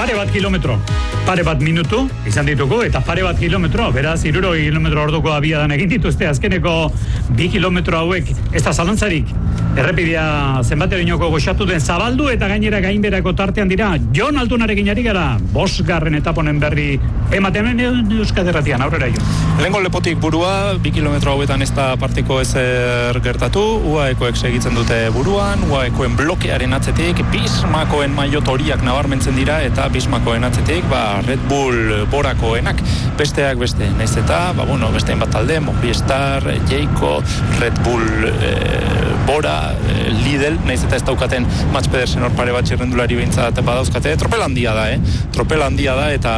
pare bat kilometro, pare bat minutu izan ditugu, eta pare bat kilometro, beraz 60 kilometro orduko abiadan egin dituzte azkeneko 2 kilometro hauek, ez da zalantzarik. Errepidea zenbaterainoko goxatu den zabaldu eta gainera gainberako tartean dira Jon Altunarekin ari gara 5. etaponen berri ematen Euskadi Irratian, aurrera jo. Lehengo lepotik burua, 2 kilometro hauetan ez da partiko ezer gertatu, UAEkoek segitzen dute buruan, UAEkoen blokearen atzetik, Bismakoen maillot horiak nabarmentzen dira eta Bismakoen atzetik, Red Bull borakoenak, besteak beste, naiz eta, beste bat talde, Movistar, Jayco, Red Bull Bora, Lidl, naiz eta ez daukaten Mats Pedersen hor pare bat txirrendulari behintzat badauzkate, tropel handia da eta,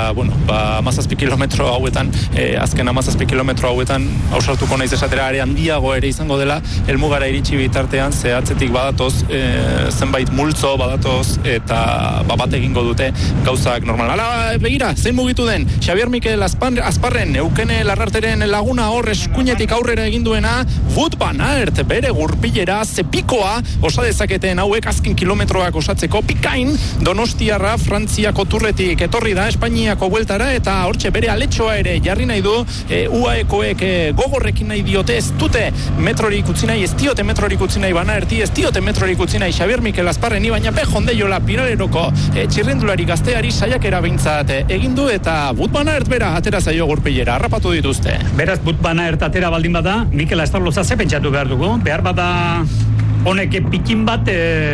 17 kilometro hauetan, azken 17 kilometro hauetan, ausartuko naiz esatera are handiago ere izango dela, helmugara iritsi bitartean, zehatzetik badatoz, zenbait multzo badatoz, eta bat egingo dute gauzak normal. Hala, begira, zein mugitu den, Xabier Mikel Asparren, Eukene Larrarteren laguna hor eskuinetik aurrera egin duena, Wout van Aert, bere gurpilera, zepikoa, osa dezaketen hauek azken kilometroak osatzeko, Pikain, Donostiarra, Frantziako turretik etorri da, Espainiako bueltara, eta hortxe bere aletxoa ere jarri nahi du, UAEkoek gogorrekin nahi diote, ez diote metrorik utzi nahi Van Aerti, ez diote metrorik utzi nahi Xabier Mikel Asparreni, baina bejondeiola Piraleroko txirrendulari gazteari saiakera behintzat egin du, eta Wout van Aert bera atera zaio gurpilera, harrapatu dituzte. Beraz, Wout van Aert atera baldin bada, Mikel Astarloza ze pentsatu behar dugu, behar bada honek pikin bat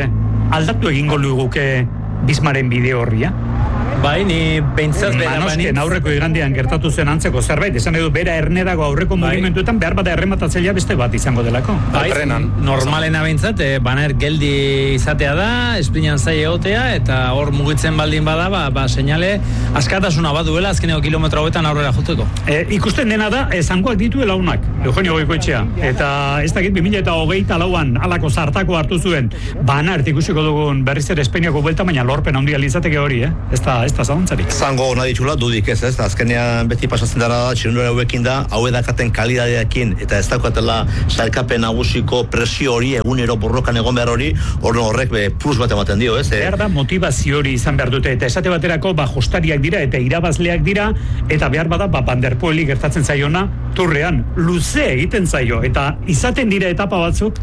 aldatu egingo luguke Bismaren bideo horria. Bai, ni pentsaz bera Manosken aurreko igandean gertatu zen antzeko zerbait, esan edo bera ernedago aurreko mugimenduetan behar bada errematatzailea beste bat izango delako. Bai, normalena behintzat, Van Aert geldi izatea da, esprinan zai egotea, eta hor mugitzen baldin bada, seinale askatasuna bat duela azkeneko kilometro hauetan aurrera joteko. Ikusten dena da, zangoak dituela unak, Eugenio Goikoetxea, eta ez dakit 2024an alako zartako hartu zuen, Van Aert ikusiko dugun berriz ere Espainiako buelta, baina lorpen handia litzateke hori, ez da zalantzarik. Zango nahi ditxula, dudik ez, azkenean beti pasatzen dara da, txirrendulari hauekin da, hau edakaten kalidadeakin, eta ez daukatela sailkapen nagusiko presio hori, egunero borrokan egon behar hori, horrek plus bat ematen dio, ez? Behar da motivazio hori izan behar dute, eta esate baterako, jostariak dira, eta irabazleak dira, eta behar bada, Van der Poeli gertatzen zaiona, turrean, luze egiten zaio, eta izaten dira etapa batzuk,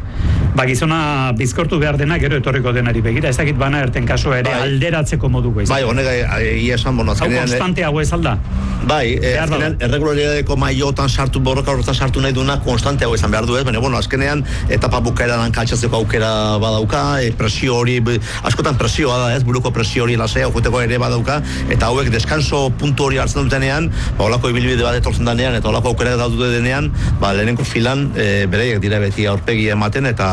gizona bizkortu behar dena, gero etorriko denari begira, ez dakit Van Aerten kasua ere alderatzeko moduko izan. Bai, honek esan, azkenean... Hau konstante hau ez alda? Bai, azkenean, erregularidadeko maiotan sartu, borroka horretan sartu nahi duna, konstante hau izan behar du ez, baina, azkenean, etapa bukaeran katxatzeko aukera badauka, presio hori, askotan presioa da ez, buruko presio hori lasea, okuteko ere badauka, eta hauek deskanso puntu hori hartzen dutenean, olako ibilbide bat etortzen denean, eta olako aukera dute denean, lehenenko filan, bereiek dira beti aurpegi ematen, eta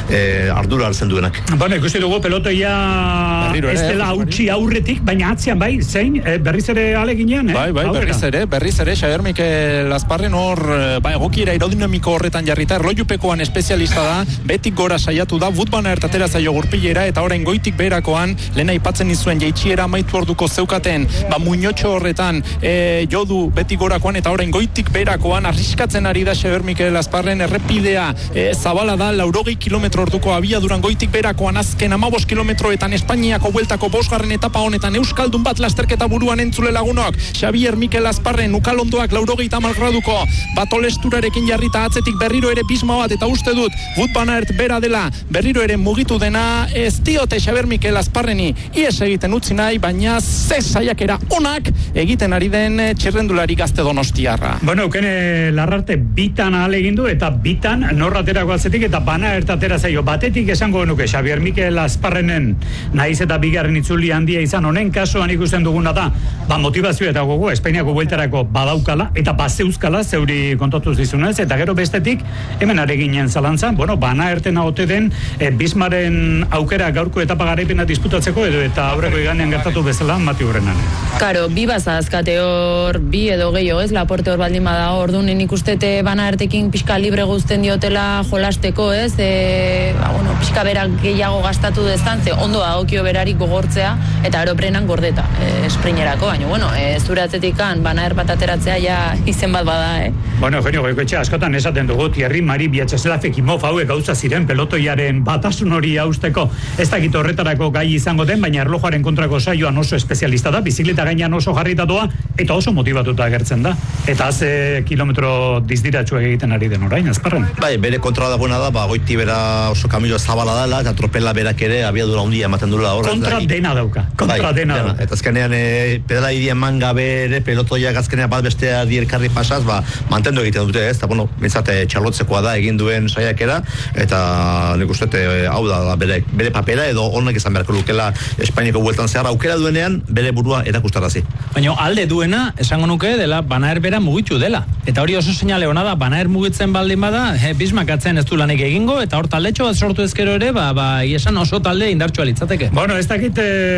ardura hartzen duenak. Ikusi dugu pelotoia ez dela hautsi aurretik, baina atzean bai, zein, berriz ere aleginean, Bai, berriz ere, Xabier Mikel Asparren hor, egokiera aerodinamiko horretan jarrita, erlojupekoan espezialista da, betik gora saiatu da, Wout van Aert atera zaio gurpilera, eta orain goitik beherakoan, lehen aipatzen nizuen jaitsiera amaitu orduko zeukaten, muñotxo horretan jodu betik gorakoan, eta orain goitik beherakoan, arriskatzen ari da Xabier Mikel Asparren, errepidea zabala da, 80 kilometro orduko abiaduran goitik beherakoan, azken 15 kilometroetan Espainiako bueltako 5. etapa honetan, Euskaldun bat lasterketa buruan entzule lagunok, Xabier Mikel Asparren, ukalondoak 80 graduko batolesturarekin jarrita atzetik berriro ere Bisma bat, eta uste dut Wout van Aert bera dela, berriro ere mugitu dena, ez diote Xabier Mikel Asparreni ies egiten utzi nahi, baina ze saiakera onak egiten ari den txirrendulari gazte donostiarra. Eukene Larrarte bitan ahalegin du, eta bitan norraterako atzetik, eta Van Aert atera zaio, batetik esango genuke Xabier Mikel Asparrenen naiz eta bigarren itzuli handia izan, honen kasuan ikusten duguna da, motivazio eta gogo Espainiako bueltarako badaukala, eta bazeuzkala zeuri kontatu zizunez, eta gero bestetik hemen areginen zalantzan, Van Aerten haute den Bismaren aukera gaurko etapa garaipena disputatzeko edo eta aurreko iganean gertatu bezala Mati Urrenan. Karo, bi bazazkate hor, bi edo gehiago ez, Laporte hor baldin bada, orduan nik ustete Van Aertekin pixka libre guzten diotela jolasteko ez, pixka berak gehiago gastatu dezan, ze ondo dagokio berari gogortzea, eta aeroprenan gordeta, esprinerako, baina, zure atzetikan, banaer bat ateratzea, ja izen bat bada, Bueno, Eugenio Goikoetxea, askotan esaten dugu, Thierry Mari, Biatxasela, Fekimov, hauek gauza ziren pelotoiaren batasun hori hausteko, ez dakit horretarako gai izango den, baina erlojuaren kontrako saioan oso espezialista da, bizikleta gainean oso jarrita doa, eta oso motivatuta agertzen da. Eta haze kilometro dizdiratxuak egiten ari den orain, azparren. Bai, bere kontra dagoena da, goiti bera oso kamilo zabala dela, eta tropela berak ere abiadura handia ematen duela hor. Kontra dena dauka, dena. Eta azkenean, pedala idien manga bere, pelotoiak azkenean bat bestea dierkarri pasaz, mantendu egiten dute, ez? Eta, bintzate txalotzekoa da egin duen saiakera, eta nik uste, hau da, bere papera, edo honek izan beharko lukela Espainiako bueltan zehar aukera duenean, bere burua erakustarazi. Baina alde duena, esango nuke, dela Banaer bera mugitu dela. Eta hori oso seinale ona da, Banaer mugitzen baldin bada, Bismarck atzen ez du lanik egingo, eta hor taldetxo bat sortu ezkero ere, esan oso talde indartsua litzateke. Bueno, ez dakit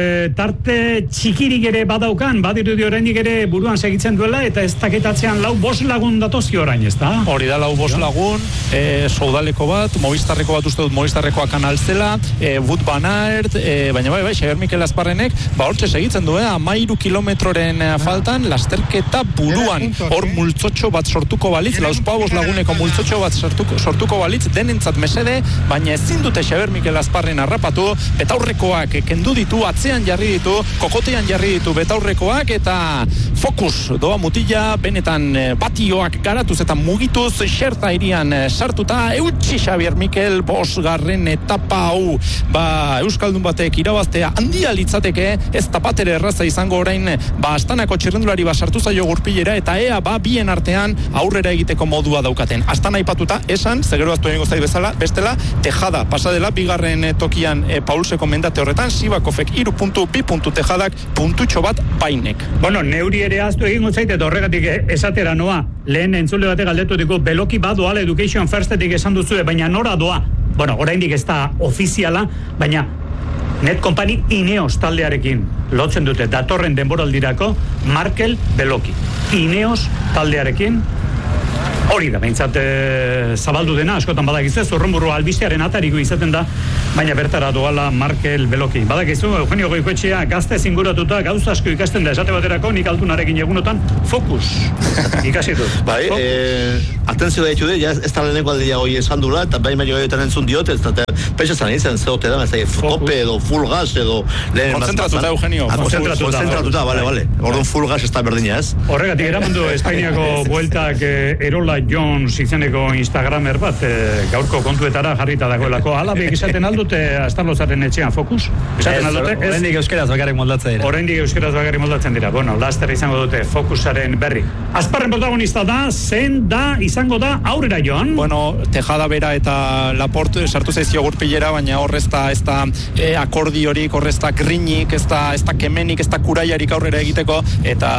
tarte txikirik ere badaukan, badirudi oraindik ere buruan segitzen duela, eta ez dakit atzean 5 lagun datozki orain, ez da? Hori da 5 lagun, Soudaleko bat, Movistarreko bat uste dut, Movistarrekoa Kanal zela, Wout van Aert, baina bai, Xabier Mikel Asparrenek, hortxe segitzen du, 13 kilometroren faltan, lasterketa buruan, hor multzotxo bat sortuko balitz, 5 laguneko multzotxo bat sortuko balitz, denentzat mesede, baina ezin dute Xabier Mikel Asparren harrapatu, betaurrekoak kendu ditu, atzean jarri ditu, kokotean jarri ditu betaurrekoak, eta fokus doa mutila, benetan batioak garatuz eta mugituz, xerta irian sartuta, eutxi Xabier Mikel 5. etapa hau, Euskaldun batek irabaztea handia litzateke, ez tapatere erraza izango orain, Astanako txirrendulari sartu zaio gurpilera, eta ea bien artean aurrera egiteko modua daukaten. Astana aipatuta, esan, zegero aztu egingo zai bezala, bestela, Tejada, pasadela, 2. tokian Paulseko mendate horretan, Sibakofek 3 puntu, 2 puntu Tejadak, puntutxo bat bainek. Bueno, neuri ere aztu egingo zaite, eta horregatik esatera noa, lehen entzule batek galdetu diko, beloki badoa Education Firstetik esan duzue, baina nora doa? Bueno, oraindik ez da ofiziala, baina Net Company Ineos taldearekin lotzen dute datorren denboraldirako Markel Beloki. Ineos taldearekin hori da, behintzat zabaldu dena, askotan badakizu, zurrunburu albistearen atariko izaten da, baina bertara doala Markel Beloki. Badakizu, Eugenio Goikoetxea gazte zinguratuta gauza asko ikasten da, esate baterako nik altunarekin egunotan, fokus ikasi dut. Bai, atentzio da ditu de, ez da leheneko aldia hori esan dula, eta bai maio egiten entzun diot, ez da, pentsa zan izan, zeote da, ez da, tope edo full gas edo... Konzentratuta, Eugenio. Konzentratuta, bale. Orduan full gas ez da berdina, ez? Horregatik eramandu Espainiako bueltak Erola Jones izeneko Instagramer bat gaurko kontuetara jarrita dagoelako. Alabek izaten aldute Astarlozaren etxean fokus? Izaten aldute? Oraindik euskeraz bakarrik moldatzen dira. Oraindik euskeraz bakarrik moldatzen dira. Bueno, laster izango dute fokusaren berri. Asparren protagonista da, zen da, izango da, aurrera joan. Bueno, Tejada bera eta Laporte sartu zaizio gurpilera, baina horrez da akordiorik, horrez da grinik, ez da kemenik, ez da kuraiarik aurrera egiteko, eta,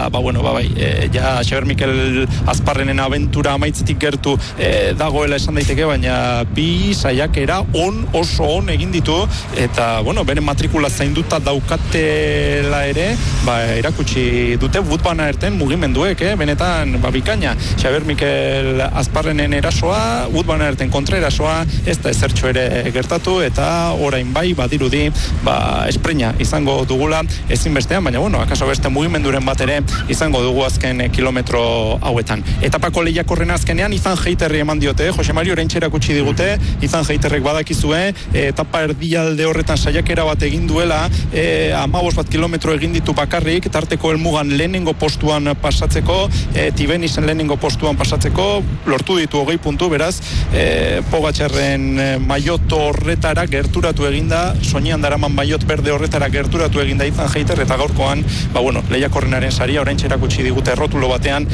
ja Xabier Mikel Asparrenen abentura amaitzetik gertu dagoela esan daiteke, baina bi saiakera oso on egin ditu, eta, bere matrikula zainduta daukatela ere, erakutsi dute Wout van Aerten mugimenduek, benetan, bikaina. Xabier Mikel Asparrenen erasoa, Wout van Aerten kontra erasoa, ez da ezertxo ere gertatu, eta orain badirudi, espreina izango dugula ezinbestean, baina, akaso beste mugimenduren bat ere izango dugu azken kilometro hauetan. Etapako lehiakorren azkenean Izan Heiterri eman diote, Jose Mari oraintxe erakutsi digute, Izan Heiterrek badakizue, etapa erdialde horretan saiakera bat egin duela, 15 kilometro egin ditu bakarrik, tarteko helmugan lehenengo postuan pasatzeko, Tibenisen lehenengo postuan pasatzeko, lortu ditu 20 puntu, beraz, Pogačarren maiot horretara gerturatu eginda, soinean daraman maiot berde horretara gerturatu eginda Izan Heiter, eta gaurkoan, lehiakorrenaren saria oraintxe erakutsi digute errotulo batean,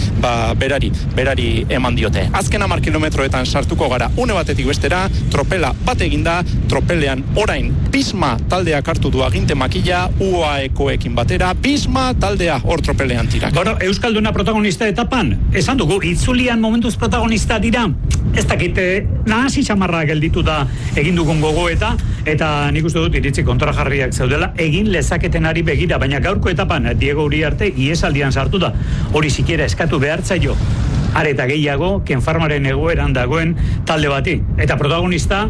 berari eman diote. Azken 10 kilometroetan sartuko gara une batetik bestera, tropela bat eginda, tropelean orain Bisma taldeak hartu du aginte makila, UAEkoekin batera, Bisma taldea hor tropelean tirak. Euskalduna protagonista etapan, esan dugu, itzulian momentuz protagonista dira, ez dakite, nahasi xamarra gelditu da egin dugun gogoeta, eta nik uste dut iritzi kontrajarriak zeudela, egin lezaketenari begira, baina gaurko etapan Diego Uriarte iesaldian sartu da, hori sikiera eskatu behartzaio, areta gehiago, Kenfarmaren egoeran dagoen talde bati. Eta protagonista,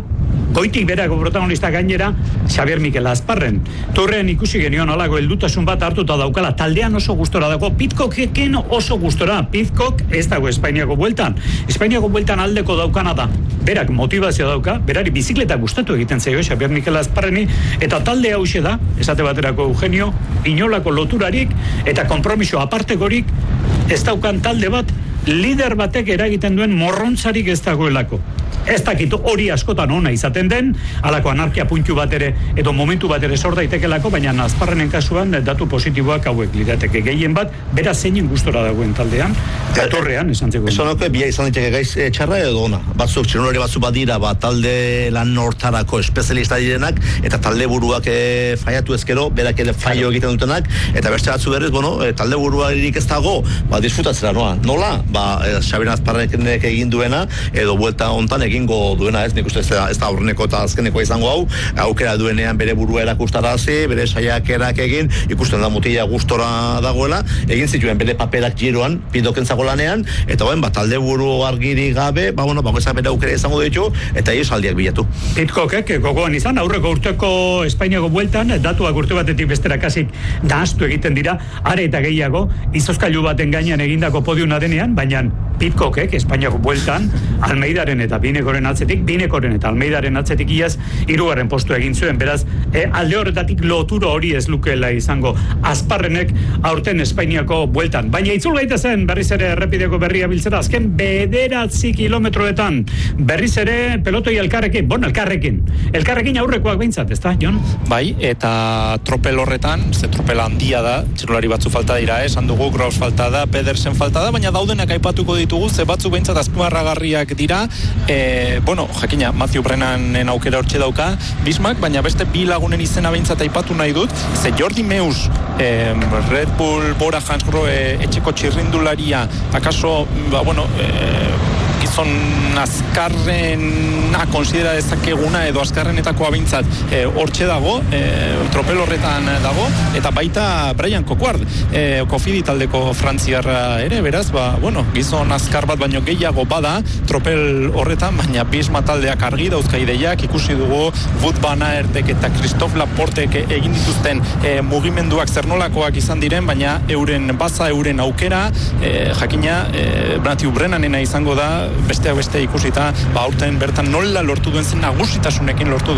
goitik berako protagonista gainera Xabier Mikel Azparren. Torrean ikusi genion alago heldutasun bat hartuta daukala, taldean oso gustora dago, Pidcockeken oso gustora. Pidcock ez dago Espainiako bueltan. Espainiako bueltan aldeko daukana da. Berak motivazio dauka, berari bizikleta gustatu egiten zaio Xabier Mikel Azparreni, eta talde hauxe da, esate baterako Eugenio, inolako loturarik eta konpromiso apartekorik ez daukan talde bat, lider batek eragiten duen morrontzarik ez dagoelako. Ez dakit hori askotan ona izaten den, halako anarkia puntu bat ere, edo momentu bat ere sor daitekelako, baina Azparrenen kasuan datu positiboak hauek lirateke. Gehien bat, bera zeinen gustora dagoen taldean, etorrean esan zegoen. Esan duke, bia izan diteke gaiz txarra edo ona. Batzuk, txernolari batzuk badira, talde lan hortarako espezialista direnak, eta talde buruak faiatu ezkero, berak ere faio egiten dutenak, eta beste batzu berriz, talde buruarik ez dago, disfrutatzera nola, Xabier Azparrenek egin duena, edo buelta hontan egingo duena, nik uste ez da aurreneko eta azkeneko izango hau, aukera duenean bere burua erakustarazi, bere saiakerak egin, ikusten da mutila gustora dagoela, egin zituen bere paperak giroan, Pidcockentzako lanean, eta talde buru argiri gabe, bakoitzak bere aukera izango ditu, eta esaldiak bilatu. Pidcockek gogoan izan, aurreko urteko Espainiako bueltan, datuak urte batetik bestera kasik nahastu egiten dira, are eta gehiago, izozkailu baten gainean egindako podiuna denean, baina Pidcockek Espainiako bueltan, Almeidaren eta Binekoren eta Almeidaren atzetik iaz, 3. postua egin zuen, beraz, alde horretatik lotura hori ez lukeela izango Azparrenek aurten Espainiako bueltan. Baina itzul gaitezen berriz ere errepideko berria biltzera, azken 9 kilometroetan, berriz ere pelotoi elkarrekin aurrekoak behintzat, ez da, Jon? Bai, eta tropel horretan, ze tropela handia da, txirulari batzu falta dira, esan dugu, Gross falta da, Pedersen falta da, baina daudenak aipatuko ditugu, ze batzuk behintzat azpimarragarriak dira, jakina, Matthew Brennanen aukera hortxe dauka, Bismak, baina beste bi lagunen izena behintzat aipatu nahi dut, ze Jordi Meus, Red Bull, Bora Hansgrohe, etxeko txirrindularia, akaso, gizon azkarrena konsidera dezakeguna edo azkarrenetakoa behintzat hortxe dago, tropel horretan dago, eta baita Brian Coquard, Cofidi taldeko frantziarra ere, beraz, gizon azkar bat baino gehiago bada, tropel horretan, baina Bisma taldeak argi dauzkaideiak, ikusi dugu Wout van Aertek eta Christophe Laportek egin dituzten mugimenduak zernolakoak izan diren, baina euren baza, euren aukera, jakina, Matthew Brennanena izango da, beste ikusita, aurten bertan nola lortu duen zen nagusitasunekin lortu